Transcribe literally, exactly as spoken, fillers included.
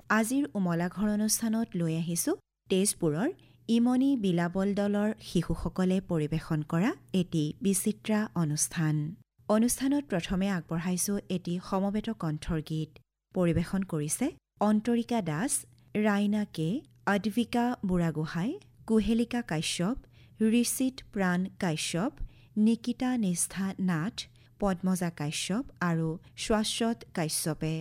আজিৰ উমলা ঘৰ অনুষ্ঠানত লৈ আহিছোঁ তেজপুৰৰ ইমনি বিলাবল দলৰ শিশুসকলে পৰিৱেশন কৰা এটি বিচিত্ৰা অনুষ্ঠান। অনুষ্ঠানত প্ৰথমে আগবঢ়াইছোঁ এটি সমবেত কণ্ঠৰ গীত। পৰিৱেশন কৰিছে অন্তৰিকা দাস, ৰাইনা কে, অদ্বিকা বুঢ়াগোহাঁই, কুহেলিকা কাশ্যপ, ঋষিত প্ৰাণ কাশ্যপ, নিকিতা নিষ্ঠা নাথ, পদ্মজা কাশ্যপ আৰু শাশ্বত কাশ্যপে।